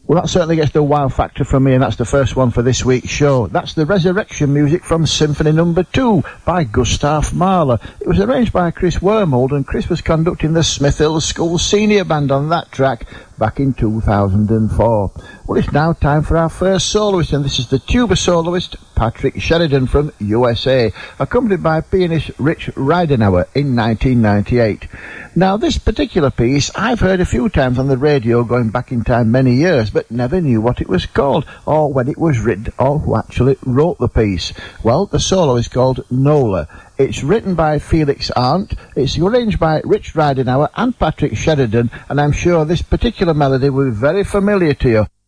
Well, that certainly gets the wow factor from me, and that's the first one for this week's show. That's the Resurrection music from Symphony No. 2 by Gustav Mahler. It was arranged by Chris Wormold, and Chris was conducting the Smith Hill School Senior Band on that track back in 2004. Well, it's now time for our first soloist, and this is the tuba soloist Patrick Sheridan from USA, accompanied by pianist Rich Ridenauer in 1998. Now, this particular piece I've heard a few times on the radio going back in time many years, but never knew what it was called, or when it was written, or who actually wrote the piece. Well, the solo is called Nola. It's written by Felix Arndt, it's arranged by Rich Ridenauer and Patrick Sheridan, and I'm sure this particular melody will be very familiar to you.